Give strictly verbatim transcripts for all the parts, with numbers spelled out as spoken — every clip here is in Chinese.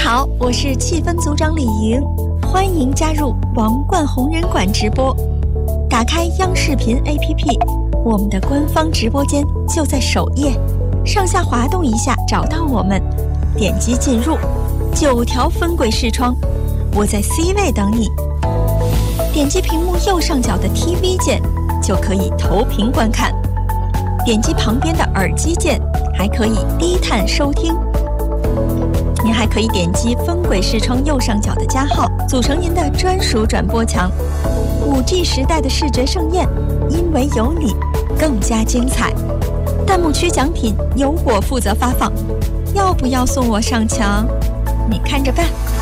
好，我是气氛组长李莹，欢迎加入王冠红人馆直播。打开央视频 A P P， 我们的官方直播间就在首页，上下滑动一下找到我们，点击进入，九条分轨视窗，我在 C 位等你。点击屏幕右上角的 T V 键，就可以投屏观看。点击旁边的耳机键，还可以低碳收听。您还可以点击分轨视窗右上角的加号，组成您的专属转播墙。五 G 时代的视觉盛宴，因为有你，更加精彩。弹幕区奖品由我负责发放，要不要送我上墙？你看着办。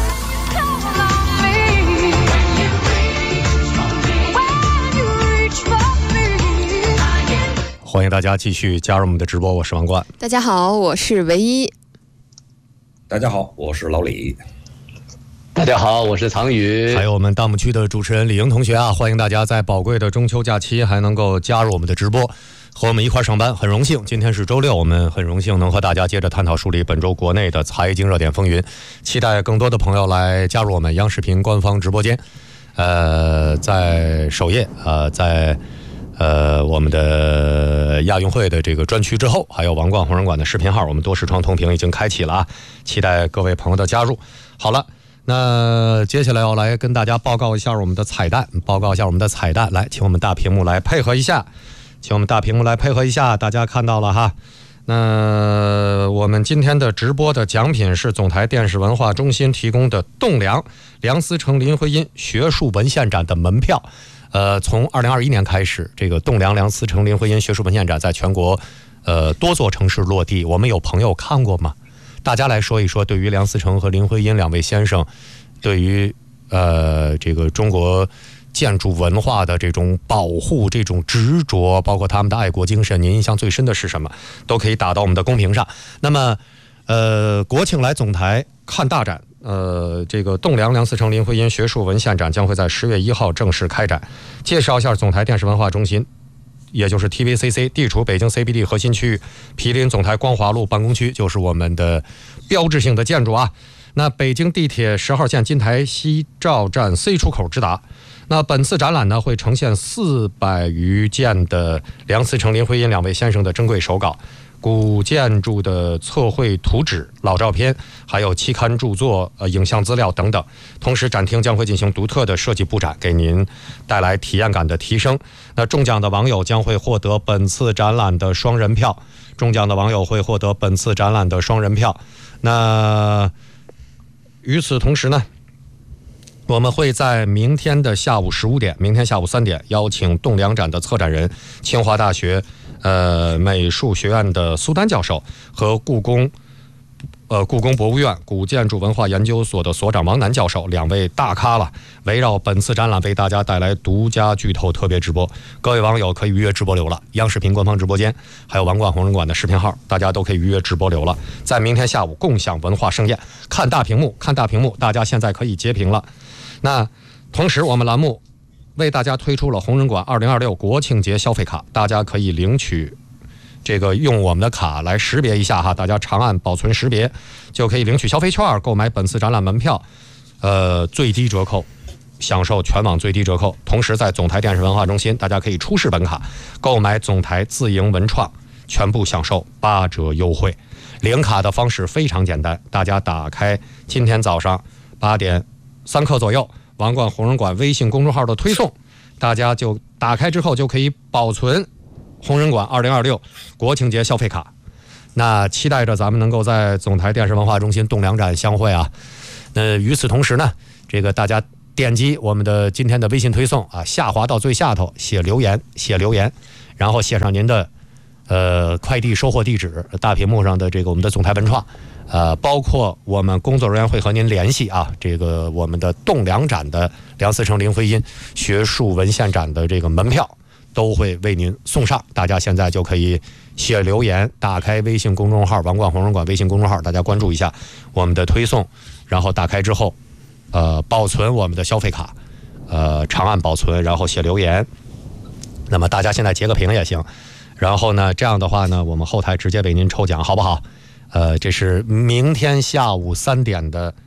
欢迎大家继续加入我们的直播，我是王冠。 大家好，我是唯一。 大家好，我是老李。 大家好，我是藏宇。 还有我们弹幕区的主持人李莹同学啊，欢迎大家在宝贵的中秋假期还能够加入我们的直播，和我们一块上班，很荣幸。今天是周六，我们很荣幸能和大家接着探讨梳理本周国内的财经热点风云，期待更多的朋友来加入我们央视频官方直播间。呃，在首页，呃，在。呃，我们的亚运会的这个专区之后，还有王冠红人馆的视频号，我们多视窗同屏已经开启了啊，期待各位朋友的加入。好了，那接下来要来跟大家报告一下我们的彩蛋，报告一下我们的彩蛋，来，请我们大屏幕来配合一下，请我们大屏幕来配合一下，大家看到了哈。那我们今天的直播的奖品是总台电视文化中心提供的栋梁梁思成林徽因学术文献展的门票。呃，从二零二一年开始，这个栋梁梁思成林徽因学术文献展在全国呃多座城市落地。我们有朋友看过吗？大家来说一说，对于梁思成和林徽因两位先生，对于呃这个中国建筑文化的这种保护、这种执着，包括他们的爱国精神，您印象最深的是什么？都可以打到我们的公屏上。那么，呃，国庆来总台看大展。呃，这个栋梁梁思成林徽因学术文献展将会在十月一号正式开展。介绍一下总台电视文化中心，也就是 T V C C， 地处北京 C B D 核心区域，毗邻总台光华路办公区，就是我们的标志性的建筑啊。那北京地铁十号线金台西照站 C 出口直达。那本次展览呢，会呈现四百余件的梁思成林徽因两位先生的珍贵手稿。古建筑的测绘图纸、老照片，还有期刊著作、呃影像资料等等。同时，展厅将会进行独特的设计布展，给您带来体验感的提升。那中奖的网友将会获得本次展览的双人票，中奖的网友会获得本次展览的双人票。那与此同时呢，我们会在明天的下午十五点，明天下午三点，邀请栋梁展的策展人、清华大学呃美术学院的苏丹教授和故宫呃故宫博物院古建筑文化研究所的所长王楠教授，两位大咖了，围绕本次展览为大家带来独家剧透特别直播。各位网友可以预约直播流了，央视频官方直播间还有王冠红人馆的视频号，大家都可以预约直播流了。在明天下午共享文化盛宴，看大屏幕，看大屏幕，大家现在可以截屏了。那同时，我们栏目为大家推出了红人馆二零二六国庆节消费卡，大家可以领取这个用我们的卡来识别一下哈，大家长按保存识别就可以领取消费券，购买本次展览门票，呃，最低折扣，享受全网最低折扣。同时，在总台电视文化中心，大家可以出示本卡，购买总台自营文创，全部享受八折优惠。领卡的方式非常简单，大家打开今天早上八点三刻左右王冠红人馆微信公众号的推送，大家就打开之后就可以保存红人馆二零二六国庆节消费卡。那期待着咱们能够在总台电视文化中心栋梁展相会啊。那与此同时呢，这个大家点击我们的今天的微信推送啊，下滑到最下头写留言，写留言，然后写上您的呃快递收货地址，大屏幕上的这个我们的总台文创。呃，包括我们工作人员会和您联系啊，这个我们的栋梁展的梁思成林徽因学术文献展的这个门票都会为您送上，大家现在就可以写留言，打开微信公众号王冠红人馆微信公众号，大家关注一下我们的推送，然后打开之后呃保存我们的消费卡，呃长按保存，然后写留言。那么大家现在截个屏也行，然后呢这样的话呢，我们后台直接为您抽奖，好不好？呃，这是明天下午三点的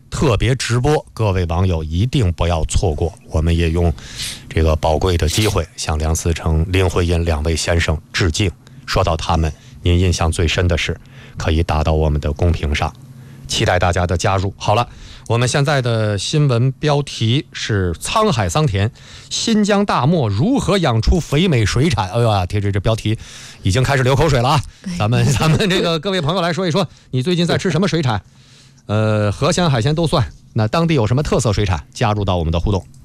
特别直播，各位网友一定不要错过。我们也用这个宝贵的机会向梁思成、林徽因两位先生致敬。说到他们，您印象最深的是，可以打到我们的公屏上，期待大家的加入。好了，我们现在的新闻标题是沧海桑田，新疆大漠如何养出肥美水产。哎呀，这这这标题已经开始流口水了啊！咱们咱们这个各位朋友来说一说，你最近在吃什么水产？呃，河鲜海鲜都算。那当地有什么特色水产？加入到我们的互动。